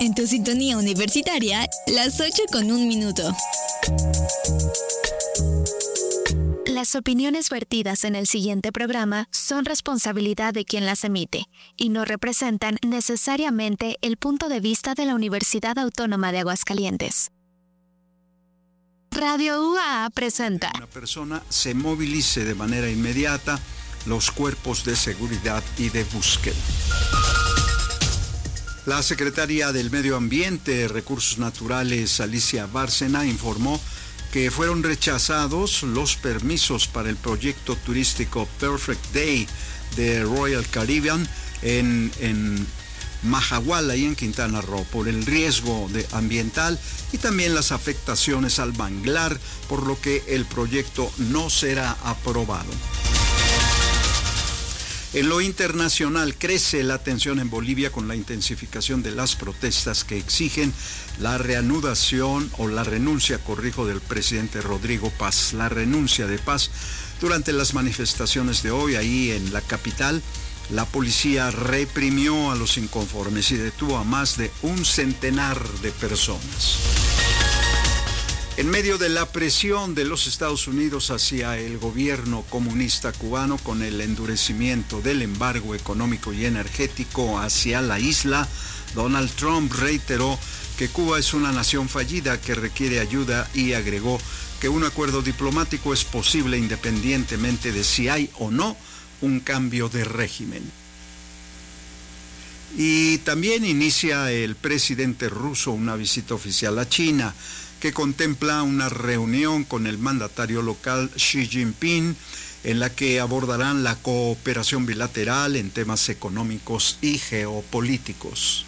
En tu sintonía universitaria, las 8:01. Las opiniones vertidas en el siguiente programa son responsabilidad de quien las emite y no representan necesariamente el punto de vista de la Universidad Autónoma de Aguascalientes. Radio UAA presenta. Una persona se movilice de manera inmediata los cuerpos de seguridad y de búsqueda. La secretaria del Medio Ambiente, Recursos Naturales, Alicia Bárcena, informó que fueron rechazados los permisos para el proyecto turístico Perfect Day de Royal Caribbean en Majagual, ahí en Quintana Roo, por el riesgo ambiental y también las afectaciones al manglar, por lo que el proyecto no será aprobado. En lo internacional, crece la tensión en Bolivia con la intensificación de las protestas que exigen la reanudación o la renuncia, del presidente Rodrigo Paz. La renuncia de Paz. Durante las manifestaciones de hoy, ahí en la capital, la policía reprimió a los inconformes y detuvo a más de 100 de personas. En medio de la presión de los Estados Unidos hacia el gobierno comunista cubano con el endurecimiento del embargo económico y energético hacia la isla, Donald Trump reiteró que Cuba es una nación fallida que requiere ayuda y agregó que un acuerdo diplomático es posible independientemente de si hay o no un cambio de régimen. Y también inicia el presidente ruso una visita oficial a China, que contempla una reunión con el mandatario local Xi Jinping, en la que abordarán la cooperación bilateral en temas económicos y geopolíticos.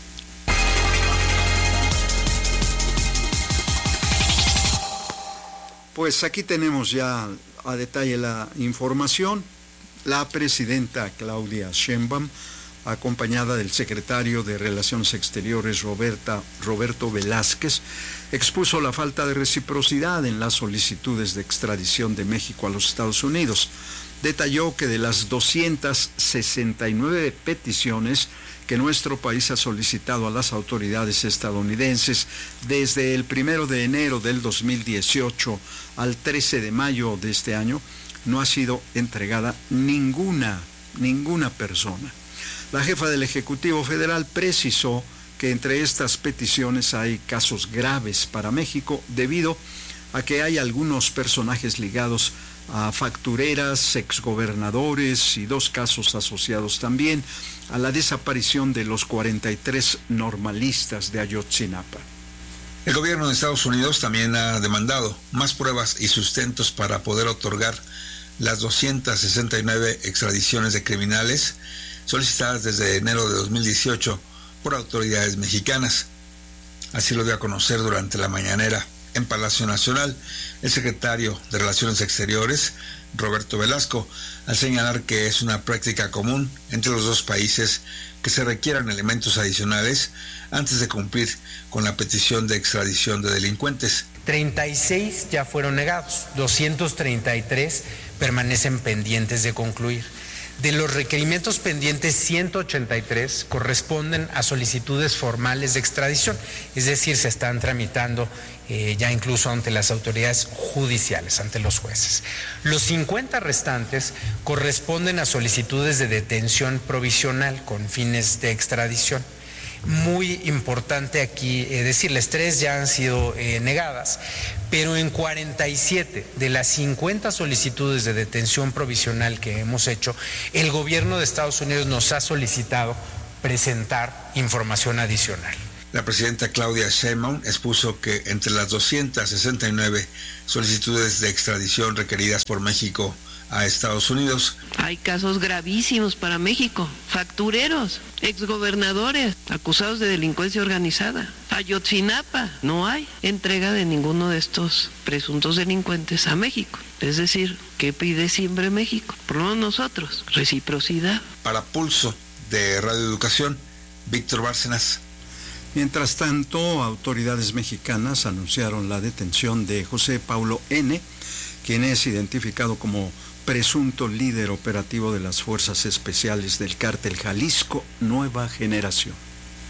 Pues aquí tenemos ya a detalle la información. La presidenta Claudia Sheinbaum, acompañada del secretario de Relaciones Exteriores Roberto Velázquez, expuso la falta de reciprocidad en las solicitudes de extradición de México a los Estados Unidos. Detalló que de las 269 peticiones que nuestro país ha solicitado a las autoridades estadounidenses desde el 1 de enero del 2018 al 13 de mayo de este año, no ha sido entregada ninguna persona. La jefa del Ejecutivo Federal precisó que entre estas peticiones hay casos graves para México debido a que hay algunos personajes ligados a factureras, exgobernadores y 2 casos asociados también a la desaparición de los 43 normalistas de Ayotzinapa. El gobierno de Estados Unidos también ha demandado más pruebas y sustentos para poder otorgar las 269 extradiciones de criminales solicitadas desde enero de 2018 por autoridades mexicanas. Así lo dio a conocer durante la mañanera en Palacio Nacional el secretario de Relaciones Exteriores, Roberto Velasco, al señalar que es una práctica común entre los dos países que se requieran elementos adicionales antes de cumplir con la petición de extradición de delincuentes. 36 ya fueron negados, 233 permanecen pendientes de concluir. De los requerimientos pendientes, 183 corresponden a solicitudes formales de extradición, es decir, se están tramitando ya incluso ante las autoridades judiciales, ante los jueces. Los 50 restantes corresponden a solicitudes de detención provisional con fines de extradición. Muy importante aquí decirles, 3 ya han sido negadas, pero en 47 de las 50 solicitudes de detención provisional que hemos hecho, el gobierno de Estados Unidos nos ha solicitado presentar información adicional. La presidenta Claudia Sheinbaum expuso que entre las 269 solicitudes de extradición requeridas por México a Estados Unidos, hay casos gravísimos para México, factureros, exgobernadores, acusados de delincuencia organizada. Ayotzinapa, no hay entrega de ninguno de estos presuntos delincuentes a México. Es decir, ¿qué pide siempre México? Por lo menos nosotros, reciprocidad. Para Pulso de Radio Educación, Víctor Bárcenas. Mientras tanto, autoridades mexicanas anunciaron la detención de José Paulo N., quien es identificado como presunto líder operativo de las Fuerzas Especiales del Cártel Jalisco Nueva Generación.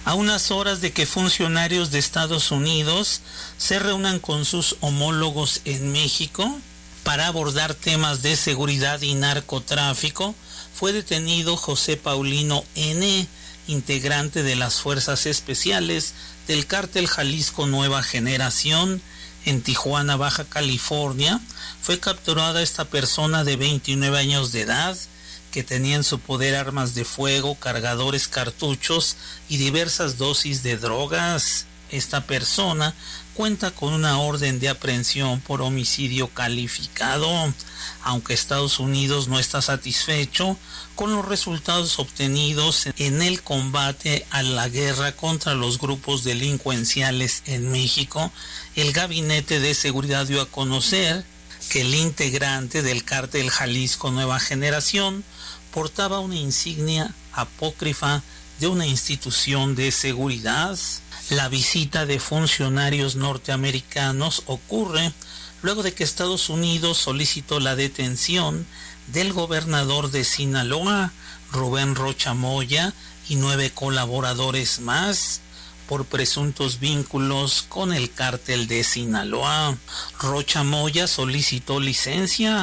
a unas horas de que funcionarios de Estados Unidos se reúnan con sus homólogos en México para abordar temas de seguridad y narcotráfico, fue detenido José Paulino N., integrante de las Fuerzas Especiales del Cártel Jalisco Nueva Generación, en Tijuana, Baja California. Fue capturada esta persona de 29 años de edad, que tenía en su poder armas de fuego, cargadores, cartuchos y diversas dosis de drogas. Esta persona cuenta con una orden de aprehensión por homicidio calificado, aunque Estados Unidos no está satisfecho con los resultados obtenidos en el combate a la guerra contra los grupos delincuenciales en México. El Gabinete de Seguridad dio a conocer que el integrante del Cártel Jalisco Nueva Generación portaba una insignia apócrifa de una institución de seguridad. La visita de funcionarios norteamericanos ocurre luego de que Estados Unidos solicitó la detención del gobernador de Sinaloa, Rubén Rocha Moya, y 9 colaboradores más por presuntos vínculos con el cártel de Sinaloa. Rocha Moya solicitó licencia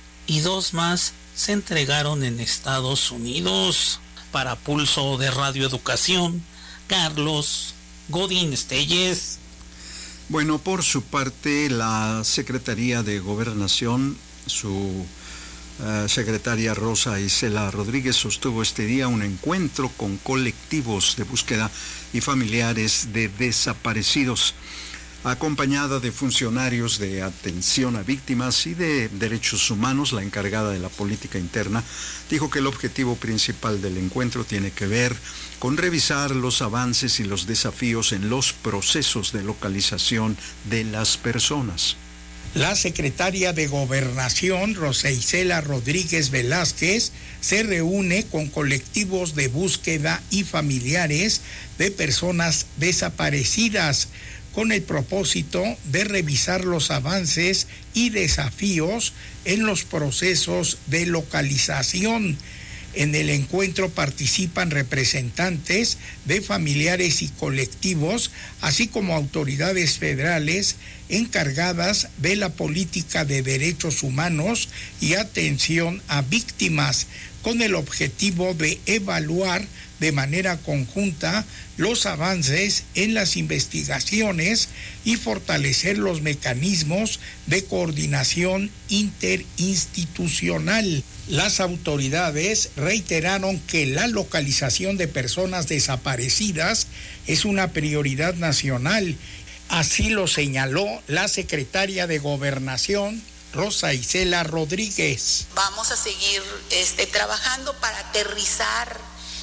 y 2 más se entregaron en Estados Unidos. Para Pulso de Radio Educación, Carlos Godín Estelles. Bueno, por su parte, la Secretaría de Gobernación, su secretaria Rosa Isela Rodríguez, sostuvo este día un encuentro con colectivos de búsqueda y familiares de desaparecidos, acompañada de funcionarios de atención a víctimas y de derechos humanos. La encargada de la política interna dijo que el objetivo principal del encuentro tiene que ver con revisar los avances y los desafíos en los procesos de localización de las personas. La secretaria de Gobernación, Rosa Isela Rodríguez Velázquez, se reúne con colectivos de búsqueda y familiares de personas desaparecidas, con el propósito de revisar los avances y desafíos en los procesos de localización. En el encuentro participan representantes de familiares y colectivos, así como autoridades federales encargadas de la política de derechos humanos y atención a víctimas, con el objetivo de evaluar de manera conjunta los avances en las investigaciones y fortalecer los mecanismos de coordinación interinstitucional. Las autoridades reiteraron que la localización de personas desaparecidas es una prioridad nacional. Así lo señaló la secretaria de Gobernación, Rosa Isela Rodríguez. Vamos a seguir trabajando para aterrizar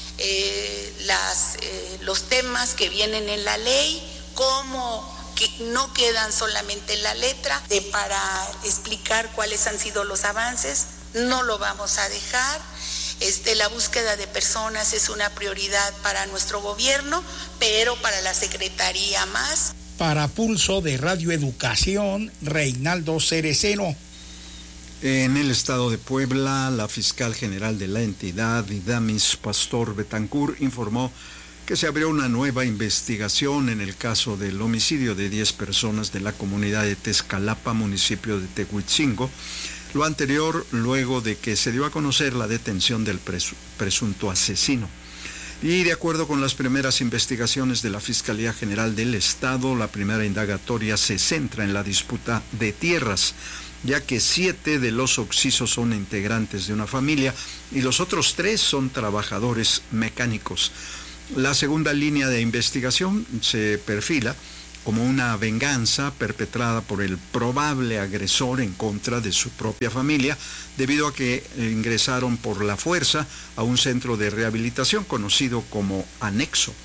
los temas que vienen en la ley, como que no quedan solamente en la letra, para explicar cuáles han sido los avances. No lo vamos a dejar. La búsqueda de personas es una prioridad para nuestro gobierno, pero para la Secretaría más. Para Pulso de Radio Educación, Reinaldo Cerecero. En el estado de Puebla, la fiscal general de la entidad, Idamis Pastor Betancourt, informó que se abrió una nueva investigación en el caso del homicidio de 10 personas de la comunidad de Tezcalapa, municipio de Tehuitzingo. Lo anterior, luego de que se dio a conocer la detención del presunto asesino. Y de acuerdo con las primeras investigaciones de la Fiscalía General del Estado, la primera indagatoria se centra en la disputa de tierras, ya que 7 de los occisos son integrantes de una familia y los otros 3 son trabajadores mecánicos. La segunda línea de investigación se perfila como una venganza perpetrada por el probable agresor en contra de su propia familia, debido a que ingresaron por la fuerza a un centro de rehabilitación conocido como Anexo.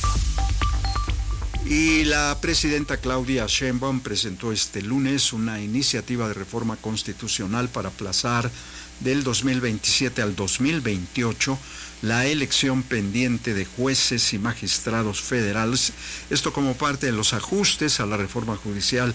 Y la presidenta Claudia Sheinbaum presentó este lunes una iniciativa de reforma constitucional para aplazar del 2027 al 2028 la elección pendiente de jueces y magistrados federales, esto como parte de los ajustes a la reforma judicial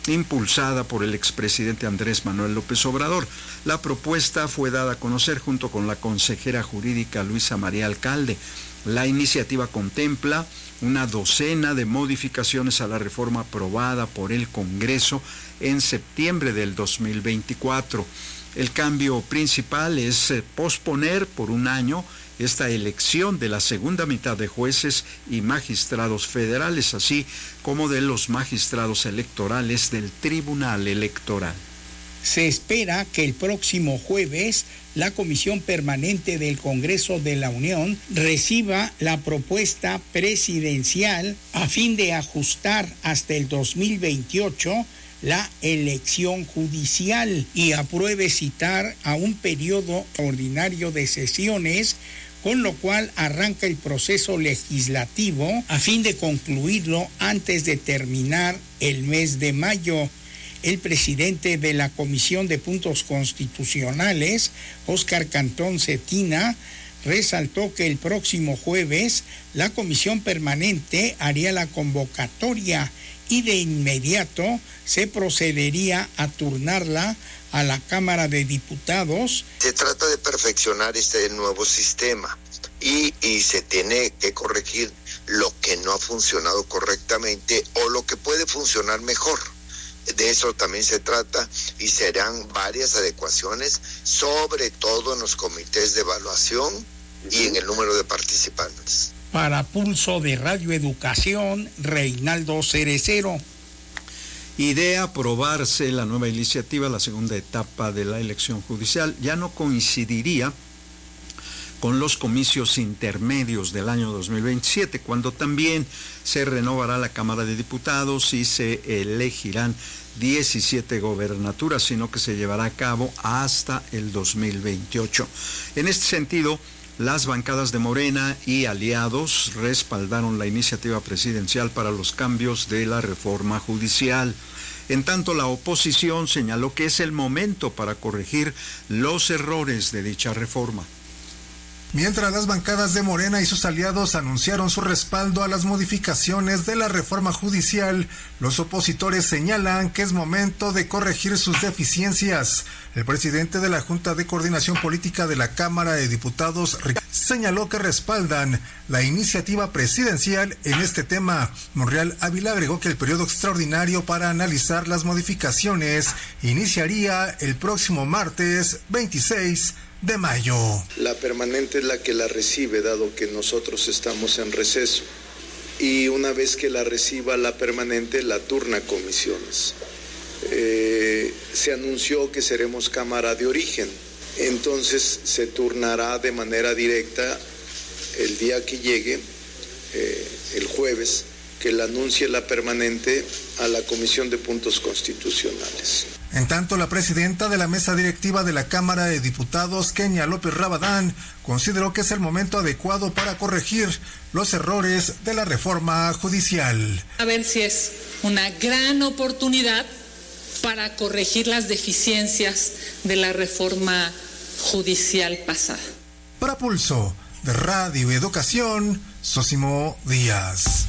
impulsada por el expresidente Andrés Manuel López Obrador. La propuesta fue dada a conocer junto con la consejera jurídica Luisa María Alcalde. La iniciativa contempla una docena de modificaciones a la reforma aprobada por el Congreso en septiembre del 2024. El cambio principal es posponer por un año esta elección de la segunda mitad de jueces y magistrados federales, así como de los magistrados electorales del Tribunal Electoral. Se espera que el próximo jueves la Comisión Permanente del Congreso de la Unión reciba la propuesta presidencial a fin de ajustar hasta el 2028 la elección judicial y apruebe citar a un periodo ordinario de sesiones, con lo cual arranca el proceso legislativo a fin de concluirlo antes de terminar el mes de mayo. El presidente de la Comisión de Puntos Constitucionales, Óscar Cantón Cetina, resaltó que el próximo jueves la Comisión Permanente haría la convocatoria y de inmediato se procedería a turnarla a la Cámara de Diputados. Se trata de perfeccionar este nuevo sistema y se tiene que corregir lo que no ha funcionado correctamente o lo que puede funcionar mejor. De eso también se trata y serán varias adecuaciones, sobre todo en los comités de evaluación y en el número de participantes. Para Pulso de Radio Educación, Reinaldo Cerecero. Y de aprobarse la nueva iniciativa, la segunda etapa de la elección judicial ya no coincidiría con los comicios intermedios del año 2027, cuando también se renovará la Cámara de Diputados y se elegirán 17 gobernaturas, sino que se llevará a cabo hasta el 2028. En este sentido, las bancadas de Morena y aliados respaldaron la iniciativa presidencial para los cambios de la reforma judicial. En tanto, la oposición señaló que es el momento para corregir los errores de dicha reforma. Mientras las bancadas de Morena y sus aliados anunciaron su respaldo a las modificaciones de la reforma judicial, los opositores señalan que es momento de corregir sus deficiencias. El presidente de la Junta de Coordinación Política de la Cámara de Diputados señaló que respaldan la iniciativa presidencial en este tema. Monreal Ávila agregó que el periodo extraordinario para analizar las modificaciones iniciaría el próximo martes 26 de mayo. La permanente es la que la recibe, dado que nosotros estamos en receso. Y una vez que la reciba la permanente, la turna a comisiones. Se anunció que seremos Cámara de Origen, entonces se turnará de manera directa el día que llegue, el jueves, que la anuncie la permanente a la Comisión de Puntos Constitucionales. En tanto, la presidenta de la mesa directiva de la Cámara de Diputados, Kenia López Rabadán, consideró que es el momento adecuado para corregir los errores de la reforma judicial. A ver si es una gran oportunidad para corregir las deficiencias de la reforma judicial pasada. Para Pulso de Radio Educación, Sósimo Díaz.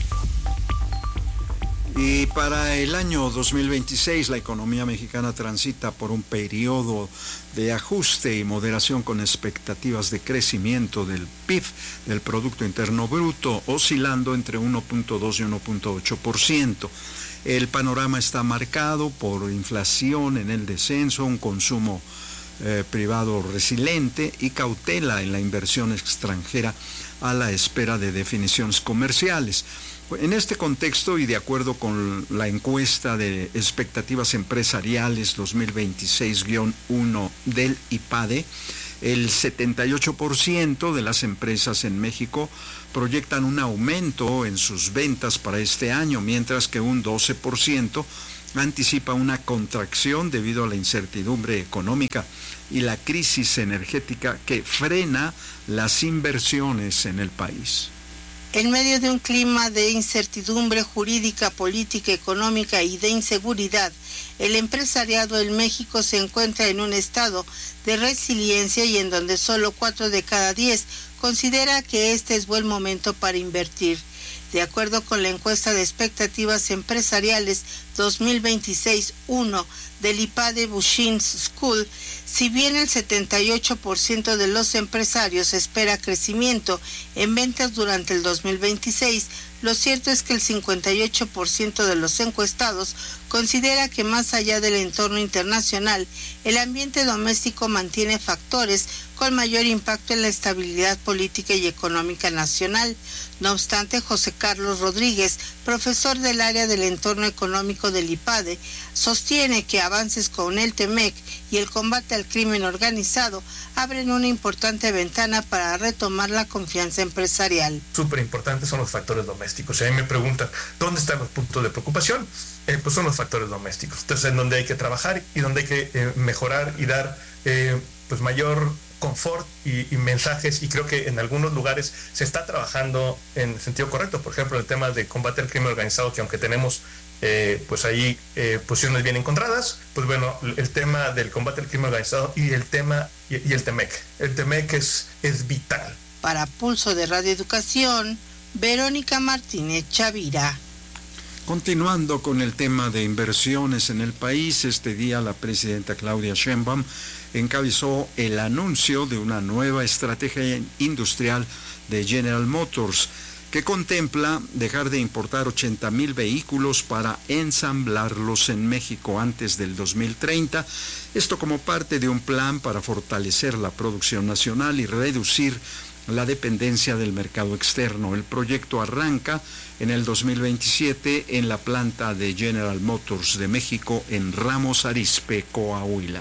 Y para el año 2026 la economía mexicana transita por un periodo de ajuste y moderación con expectativas de crecimiento del PIB, del Producto Interno Bruto, oscilando entre 1.2 y 1.8%. El panorama está marcado por inflación en el descenso, un consumo privado resiliente y cautela en la inversión extranjera a la espera de definiciones comerciales. En este contexto y de acuerdo con la encuesta de expectativas empresariales 2026-1 del IPADE, el 78% de las empresas en México proyectan un aumento en sus ventas para este año, mientras que un 12% anticipa una contracción debido a la incertidumbre económica y la crisis energética que frena las inversiones en el país. En medio de un clima de incertidumbre jurídica, política, económica y de inseguridad, el empresariado en México se encuentra en un estado de resiliencia y en donde solo 4 de cada 10 considera que este es buen momento para invertir. De acuerdo con la encuesta de expectativas empresariales 2026-1 del IPADE Business School, si bien el 78% de los empresarios espera crecimiento en ventas durante el 2026, lo cierto es que el 58% de los encuestados considera que más allá del entorno internacional, el ambiente doméstico mantiene factores con mayor impacto en la estabilidad política y económica nacional. No obstante, José Carlos Rodríguez, profesor del área del entorno económico del IPADE, sostiene que avances con el TEMEC y el combate al crimen organizado abren una importante ventana para retomar la confianza empresarial. Súper importantes son los factores domésticos. Si a mí me preguntan, ¿dónde están los puntos de preocupación? Pues son los factores domésticos. Entonces, en donde hay que trabajar y donde hay que mejorar y dar pues mayor confort y mensajes, y creo que en algunos lugares se está trabajando en el sentido correcto. Por ejemplo, el tema de combate al crimen organizado, que aunque tenemos pues ahí posiciones bien encontradas, pues bueno, el tema del combate al crimen organizado y el tema y el TEMEC. El TEMEC es vital. Para Pulso de Radio Educación, Verónica Martínez Chavira. Continuando con el tema de inversiones en el país, este día la presidenta Claudia Sheinbaum encabezó el anuncio de una nueva estrategia industrial de General Motors que contempla dejar de importar 80,000 vehículos para ensamblarlos en México antes del 2030, esto como parte de un plan para fortalecer la producción nacional y reducir la dependencia del mercado externo. El proyecto arranca en el 2027 en la planta de General Motors de México en Ramos Arizpe, Coahuila.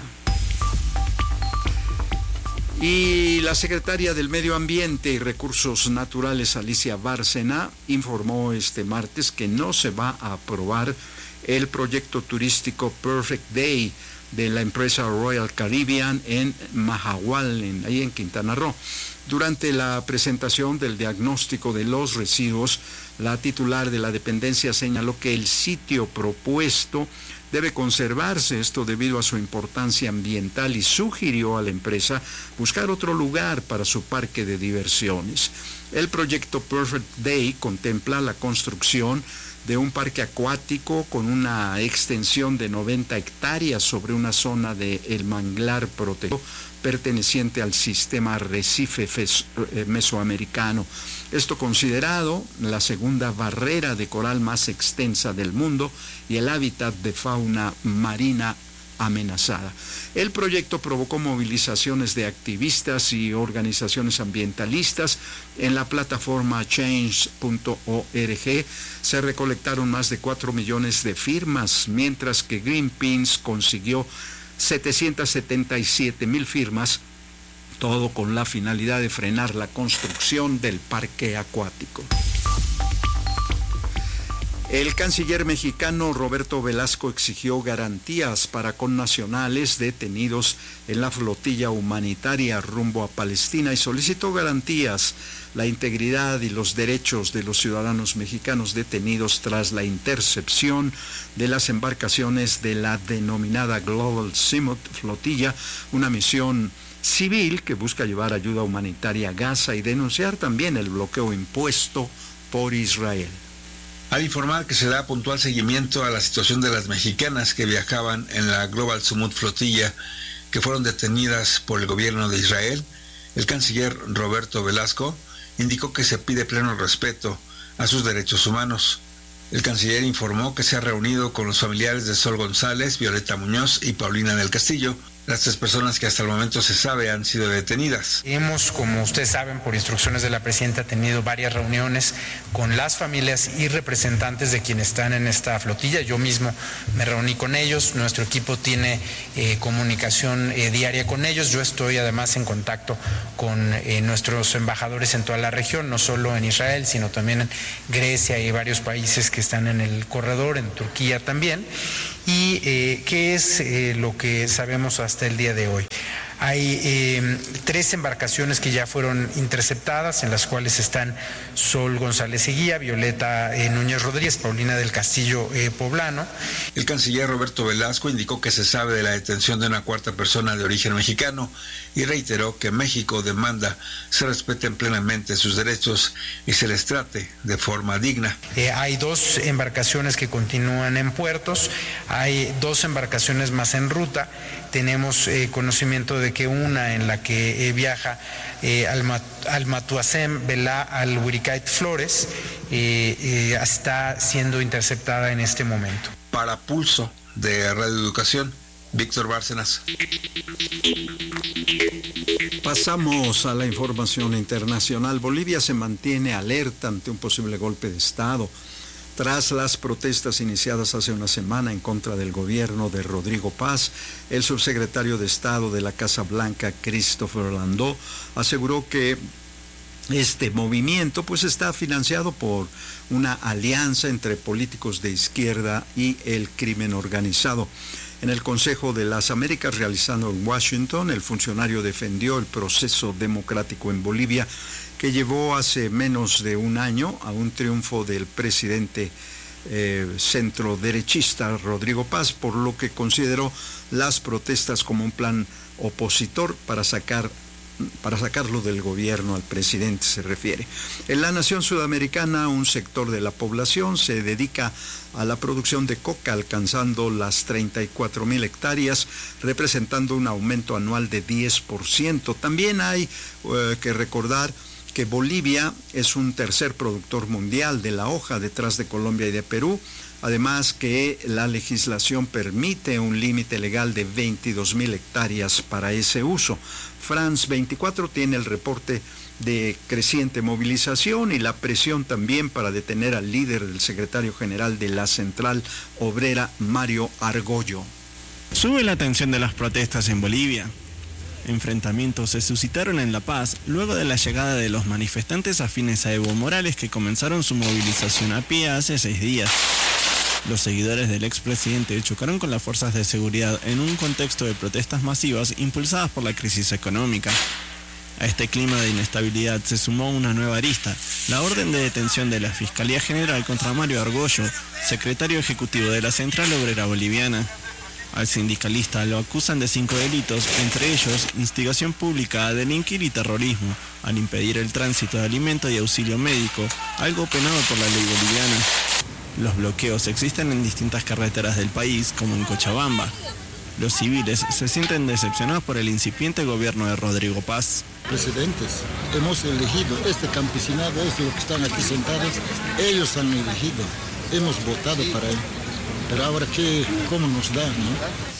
Y la secretaria del Medio Ambiente y Recursos Naturales, Alicia Bárcena, informó este martes que no se va a aprobar el proyecto turístico Perfect Day de la empresa Royal Caribbean en Mahahual, ahí en Quintana Roo. Durante la presentación del diagnóstico de los residuos, la titular de la dependencia señaló que el sitio propuesto debe conservarse, esto debido a su importancia ambiental, y sugirió a la empresa buscar otro lugar para su parque de diversiones. El proyecto Perfect Day contempla la construcción de un parque acuático con una extensión de 90 hectáreas sobre una zona del manglar protegido perteneciente al sistema arrecife mesoamericano. Esto considerado la segunda barrera de coral más extensa del mundo y el hábitat de fauna marina amenazada. El proyecto provocó movilizaciones de activistas y organizaciones ambientalistas. En la plataforma change.org se recolectaron más de 4 millones de firmas, mientras que Greenpeace consiguió 777,000 firmas, todo con la finalidad de frenar la construcción del parque acuático. El canciller mexicano Roberto Velasco exigió garantías para connacionales detenidos en la flotilla humanitaria rumbo a Palestina y solicitó garantías la integridad y los derechos de los ciudadanos mexicanos detenidos tras la intercepción de las embarcaciones de la denominada Global Seamoth Flotilla, una misión civil que busca llevar ayuda humanitaria a Gaza y denunciar también el bloqueo impuesto por Israel. Al informar que se da puntual seguimiento a la situación de las mexicanas que viajaban en la Global Seamoth Flotilla, que fueron detenidas por el gobierno de Israel, el canciller Roberto Velasco indicó que se pide pleno respeto a sus derechos humanos. El canciller informó que se ha reunido con los familiares de Sol González, Violeta Muñoz y Paulina del Castillo, las 3 personas que hasta el momento se sabe han sido detenidas. Hemos, como ustedes saben, por instrucciones de la presidenta, tenido varias reuniones con las familias y representantes de quienes están en esta flotilla. Yo mismo me reuní con ellos, nuestro equipo tiene comunicación diaria con ellos. Yo estoy además en contacto con nuestros embajadores en toda la región, no solo en Israel, sino también en Grecia y varios países que están en el corredor, en Turquía también. ¿Y qué es lo que sabemos hasta el día de hoy? Hay 3 embarcaciones que ya fueron interceptadas, en las cuales están Sol González Eguía, Violeta Núñez Rodríguez, Paulina del Castillo Poblano. El canciller Roberto Velasco indicó que se sabe de la detención de una 4ª persona de origen mexicano y reiteró que México demanda se respeten plenamente sus derechos y se les trate de forma digna. Hay 2 embarcaciones que continúan en puertos, hay 2 embarcaciones más en ruta. Tenemos conocimiento de que una en la que viaja Almatuacem Belá al Huiricait Flores está siendo interceptada en este momento. Para Pulso de Radio Educación, Víctor Bárcenas. Pasamos a la información internacional. Bolivia se mantiene alerta ante un posible golpe de Estado. Tras las protestas iniciadas hace una semana en contra del gobierno de Rodrigo Paz, el subsecretario de Estado de la Casa Blanca, Christopher Landau, aseguró que este movimiento pues está financiado por una alianza entre políticos de izquierda y el crimen organizado. En el Consejo de las Américas realizado en Washington, el funcionario defendió el proceso democrático en Bolivia que llevó hace menos de un año a un triunfo del presidente centroderechista Rodrigo Paz, por lo que consideró las protestas como un plan opositor para sacarlo del gobierno al presidente, se refiere. En la nación sudamericana, un sector de la población se dedica a la producción de coca, alcanzando las 34,000 hectáreas, representando un aumento anual de 10%. También hay que recordar que Bolivia es un tercer productor mundial de la hoja, detrás de Colombia y de Perú. Además que la legislación permite un límite legal de 22,000 hectáreas para ese uso. France 24 tiene el reporte de creciente movilización y la presión también para detener al líder del secretario general de la Central Obrera, Mario Argollo. Sube la tensión de las protestas en Bolivia. Enfrentamientos se suscitaron en La Paz luego de la llegada de los manifestantes afines a Evo Morales, que comenzaron su movilización a pie hace 6 días. Los seguidores del expresidente chocaron con las fuerzas de seguridad en un contexto de protestas masivas impulsadas por la crisis económica. A este clima de inestabilidad se sumó una nueva arista, la orden de detención de la Fiscalía General contra Mario Argollo, secretario ejecutivo de la Central Obrera Boliviana. Al sindicalista lo acusan de 5 delitos, entre ellos instigación pública a delinquir y terrorismo, al impedir el tránsito de alimento y auxilio médico, algo penado por la ley boliviana. Los bloqueos existen en distintas carreteras del país, como en Cochabamba. Los civiles se sienten decepcionados por el incipiente gobierno de Rodrigo Paz. Presidentes, hemos elegido este campesinado, los que están aquí sentados, ellos han elegido, hemos votado para él. Pero ahora, ¿cómo nos da, no?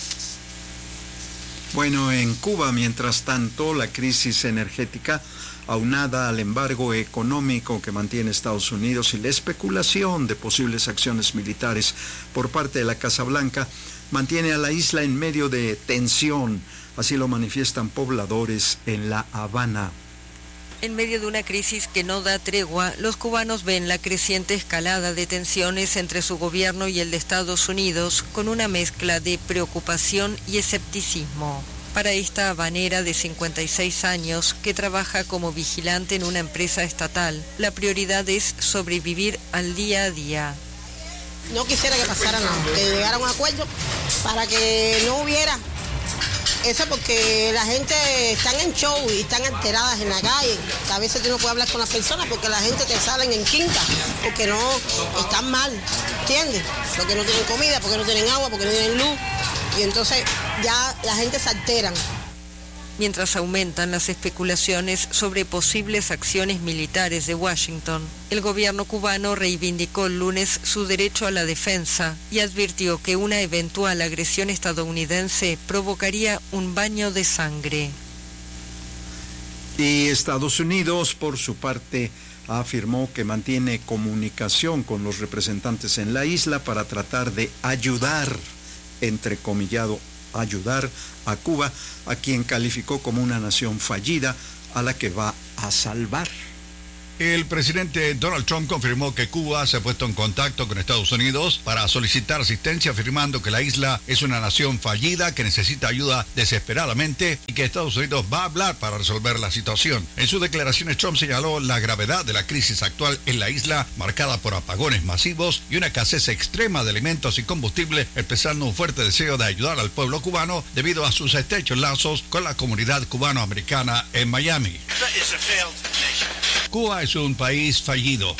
Bueno, en Cuba, mientras tanto, la crisis energética, aunada al embargo económico que mantiene Estados Unidos y la especulación de posibles acciones militares por parte de la Casa Blanca, mantiene a la isla en medio de tensión. Así lo manifiestan pobladores en La Habana. En medio de una crisis que no da tregua, los cubanos ven la creciente escalada de tensiones entre su gobierno y el de Estados Unidos con una mezcla de preocupación y escepticismo. Para esta habanera de 56 años, que trabaja como vigilante en una empresa estatal, la prioridad es sobrevivir al día a día. No quisiera que pasara nada, que llegara a un acuerdo para que no hubiera eso, porque la gente están en show y están alteradas en la calle. A veces tú no puedes hablar con las personas porque la gente te salen en quinta, porque no están mal, ¿entiendes? Porque no tienen comida, porque no tienen agua, porque no tienen luz. Y entonces ya la gente se alteran. Mientras aumentan las especulaciones sobre posibles acciones militares de Washington, el gobierno cubano reivindicó el lunes su derecho a la defensa y advirtió que una eventual agresión estadounidense provocaría un baño de sangre. Y Estados Unidos, por su parte, afirmó que mantiene comunicación con los representantes en la isla para tratar de ayudar, entrecomillado, ayudar a Cuba, a quien calificó como una nación fallida a la que va a salvar. El presidente Donald Trump confirmó que Cuba se ha puesto en contacto con Estados Unidos para solicitar asistencia, afirmando que la isla es una nación fallida que necesita ayuda desesperadamente y que Estados Unidos va a hablar para resolver la situación. En sus declaraciones, Trump señaló la gravedad de la crisis actual en la isla, marcada por apagones masivos y una escasez extrema de alimentos y combustible, expresando un fuerte deseo de ayudar al pueblo cubano debido a sus estrechos lazos con la comunidad cubano-americana en Miami. Cuba es un país fallido.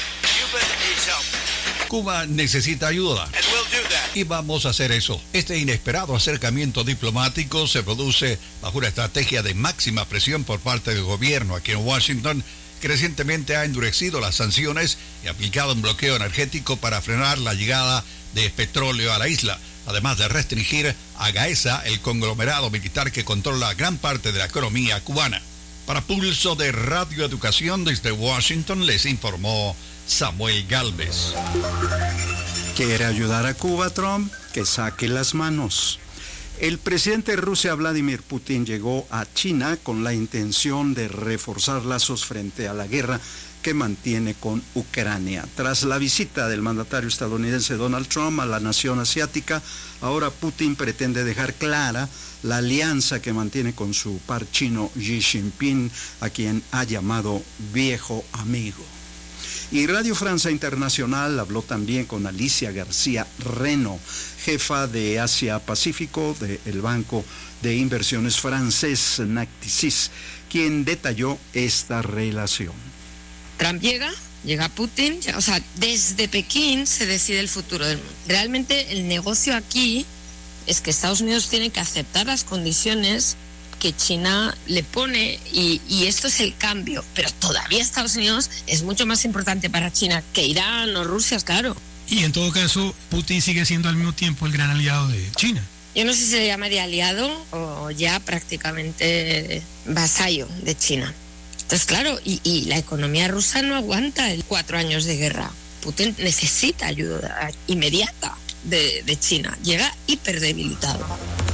Cuba necesita ayuda. Y vamos a hacer eso. Este inesperado acercamiento diplomático se produce bajo una estrategia de máxima presión por parte del gobierno aquí en Washington, que recientemente ha endurecido las sanciones y aplicado un bloqueo energético para frenar la llegada de petróleo a la isla, además de restringir a Gaesa, el conglomerado militar que controla gran parte de la economía cubana. Para Pulso de Radio Educación desde Washington les informó Samuel Galvez. ¿Quiere ayudar a Cuba, Trump? Que saque las manos. El presidente de Rusia, Vladimir Putin, llegó a China con la intención de reforzar lazos frente a la guerra que mantiene con Ucrania. Tras la visita del mandatario estadounidense Donald Trump a la nación asiática, ahora Putin pretende dejar clara la alianza que mantiene con su par chino Xi Jinping, a quien ha llamado viejo amigo. Y Radio Francia Internacional habló también con Alicia García Reno, jefa de Asia-Pacífico del Banco de Inversiones francés Natixis, quien detalló esta relación. Trump llega Putin, o sea, desde Pekín se decide el futuro del mundo. Realmente el negocio aquí es que Estados Unidos tiene que aceptar las condiciones que China le pone y esto es el cambio, pero todavía Estados Unidos es mucho más importante para China que Irán o Rusia, claro. Y en todo caso, Putin sigue siendo al mismo tiempo el gran aliado de China. Yo no sé si se llamaría aliado o ya prácticamente vasallo de China. Entonces, claro, y la economía rusa no aguanta 4 años de guerra. Putin necesita ayuda inmediata de China. Llega hiperdebilitado.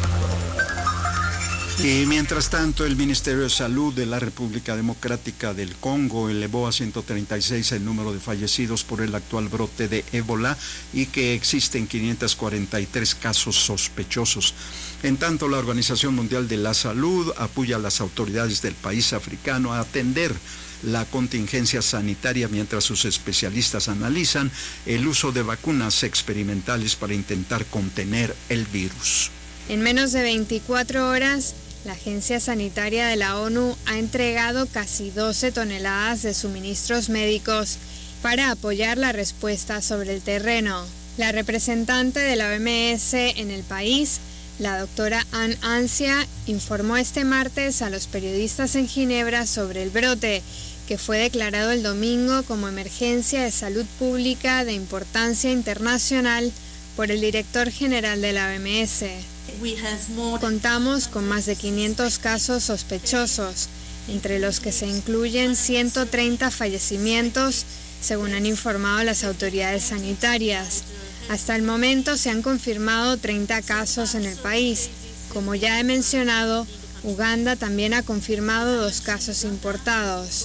Y mientras tanto, el Ministerio de Salud de la República Democrática del Congo elevó a 136 el número de fallecidos por el actual brote de ébola y que existen 543 casos sospechosos. En tanto, la Organización Mundial de la Salud apoya a las autoridades del país africano a atender la contingencia sanitaria mientras sus especialistas analizan el uso de vacunas experimentales para intentar contener el virus. En menos de 24 horas, la Agencia Sanitaria de la ONU ha entregado casi 12 toneladas de suministros médicos para apoyar la respuesta sobre el terreno. La representante de la OMS en el país, la doctora Anne Ancia, informó este martes a los periodistas en Ginebra sobre el brote, que fue declarado el domingo como emergencia de salud pública de importancia internacional por el director general de la OMS. Contamos con más de 500 casos sospechosos, entre los que se incluyen 130 fallecimientos, según han informado las autoridades sanitarias. Hasta el momento se han confirmado 30 casos en el país. Como ya he mencionado, Uganda también ha confirmado 2 casos importados.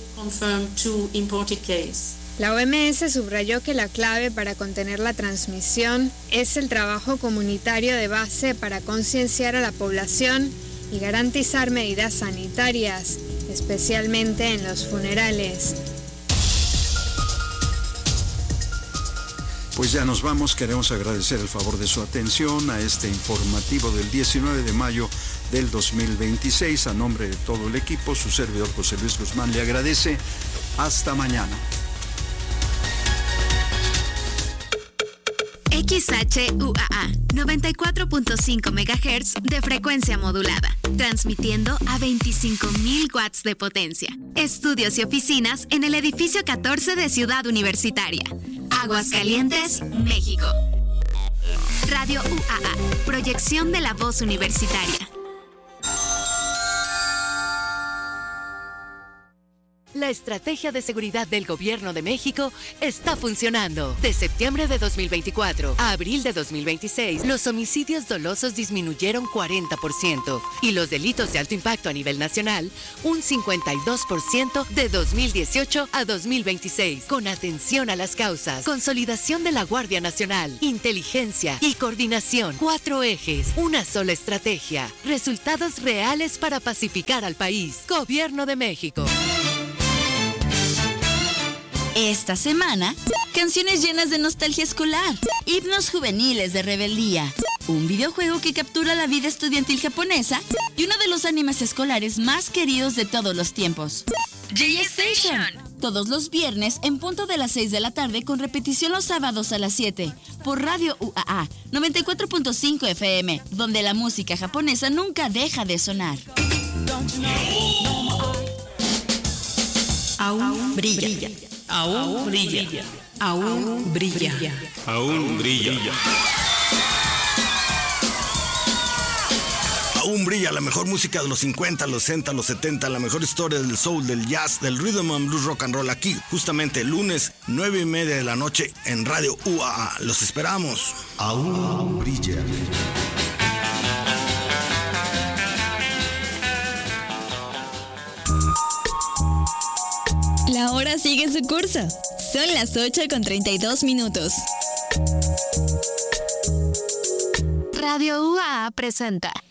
La OMS subrayó que la clave para contener la transmisión es el trabajo comunitario de base para concienciar a la población y garantizar medidas sanitarias, especialmente en los funerales. Pues ya nos vamos, queremos agradecer el favor de su atención a este informativo del 19 de mayo del 2026. A nombre de todo el equipo, su servidor José Luis Guzmán le agradece. Hasta mañana. XHUAA 94.5 MHz de frecuencia modulada, transmitiendo a 25.000 watts de potencia. Estudios y oficinas en el edificio 14 de Ciudad Universitaria, Aguascalientes, México. Radio UAA, proyección de la voz universitaria. La La estrategia de seguridad del Gobierno de México está funcionando. De septiembre de 2024 a abril de 2026, los homicidios dolosos disminuyeron 40% y los delitos de alto impacto a nivel nacional un 52% de 2018 a 2026. Con atención a las causas, consolidación de la Guardia Nacional, inteligencia y coordinación. 4 ejes, una sola estrategia. Resultados reales para pacificar al país. Gobierno de México. Esta semana, canciones llenas de nostalgia escolar, himnos juveniles de rebeldía, un videojuego que captura la vida estudiantil japonesa y uno de los animes escolares más queridos de todos los tiempos. J-Station. Todos los viernes en punto de las 6 de la tarde con repetición los sábados a las 7 por Radio UAA 94.5 FM, donde la música japonesa nunca deja de sonar. Aún brilla. Aún brilla. Aún brilla. Aún brilla. Aún brilla la mejor música de los 50, los 60, los 70, la mejor historia del soul, del jazz, del rhythm and blues, rock and roll, aquí, justamente el lunes, 9:30 de la noche en Radio UAA. Los esperamos. Aún brilla. La hora sigue su curso. Son las 8:32. Radio UAA presenta